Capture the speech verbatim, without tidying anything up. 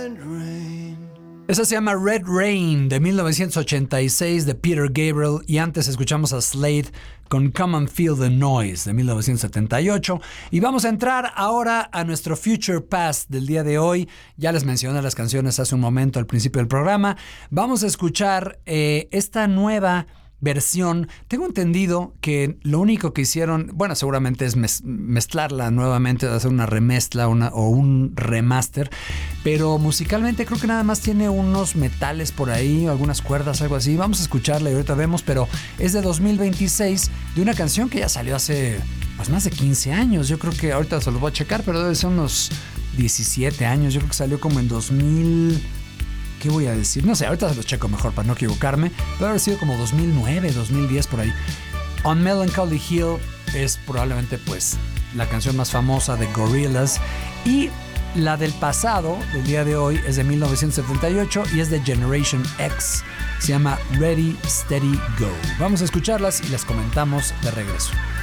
Esa se llama Red Rain de mil novecientos ochenta y seis de Peter Gabriel, y antes escuchamos a Slade con Come and Feel the Noise de mil novecientos setenta y ocho. Y vamos a entrar ahora a nuestro Future Past del día de hoy. Ya les mencioné las canciones hace un momento al principio del programa. Vamos a escuchar eh, esta nueva versión. Tengo entendido que lo único que hicieron, bueno, seguramente es mez, mezclarla nuevamente, hacer una remezcla una, o un remaster, pero musicalmente creo que nada más tiene unos metales por ahí, algunas cuerdas, algo así. Vamos a escucharla y ahorita vemos, pero es de dos mil veintiséis, de una canción que ya salió hace pues, más de quince años. Yo creo que ahorita se los voy a checar, pero debe ser unos diecisiete años. Yo creo que salió como en dos mil... ¿Qué voy a decir? No sé, ahorita se los checo mejor para no equivocarme. Debe haber sido como dos mil nueve, dos mil diez por ahí. On Melancholy Hill es probablemente pues la canción más famosa de Gorillaz. Y la del pasado, del día de hoy, es de mil novecientos setenta y ocho y es de Generation X. Se llama Ready, Steady, Go. Vamos a escucharlas y las comentamos de regreso.